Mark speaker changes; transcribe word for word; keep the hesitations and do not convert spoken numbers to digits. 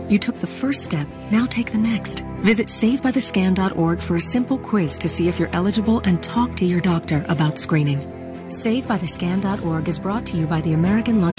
Speaker 1: You took the first step, now take the next. Visit save by the scan dot org for a simple quiz to see if you're eligible and talk to your doctor about screening. save by the scan dot org is brought to you by the American Lung